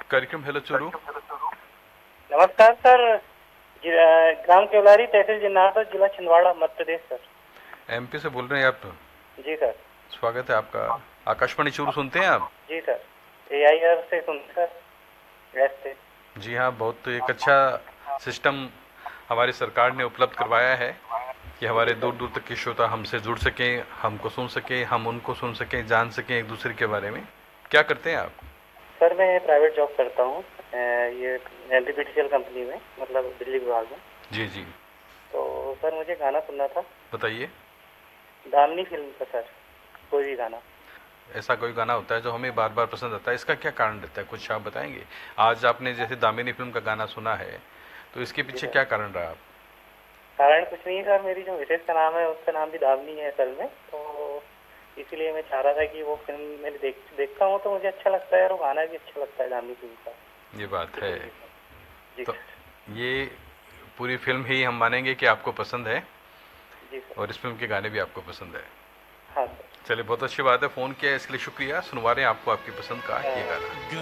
कार्यक्रम हेलो चुरू। नमस्कार सर। ग्राम केवलारी, तहसील जिन्नाहर, जिला छिंदवाड़ा, मध्य प्रदेश सर। एमपी से बोल रहे हैं आप? जी सर। स्वागत है आपका। आकाशवाणी चुरू सुनते हैं आप? जी सर, AIR से सुनकर व्यस्त थे। जी हाँ, बहुत एक अच्छा सिस्टम हमारी सरकार ने उपलब्ध करवाया है कि जी हमारे दूर सर। दूर तक के श्रोता हमसे जुड़ सकें, हमको सुन सकें, हम उनको सुन सकें, जान सकें एक दूसरे के बारे में। क्या करते हैं आप? सर मैं प्राइवेट जॉब करता हूँ, ये NTPCL कंपनी में, मतलब बिजली विभाग में। जी जी। तो सर मुझे गाना सुनना था, बताइए। दामिनी फिल्म का सर, कोई भी गाना। ऐसा कोई गाना होता है जो हमें बार बार पसंद आता है, इसका क्या कारण रहता है, कुछ आप बताएंगे? आज आपने जैसे दामिनी फिल्म का गाना सुना है, तो इसके जी पीछे सर। क्या कारण रहा? कारण कुछ नहीं है सर, मेरी जो मिसेज का नाम है उसका नाम भी दामिनी है असल में, तो इसीलिए मैं चाह रहा था कि वो फिल्म मैंने देखता हूँ तो मुझे अच्छा लगता है, और वो गाना भी अच्छा लगता है दामिनी फिल्म का। ये बात है। इसीलिए सर। जी तो सर। ये पूरी फिल्म ही हम मानेंगे कि आपको पसंद है, जी सर। और इस फिल्म के गाने भी आपको पसंद है। हाँ सर। चलिए, बहुत अच्छी बात है, फ़ोन किया इसके लिए शुक्रिया। सुनवा रहे हैं आपको आपकी पसंद का ये हाँ। गाना।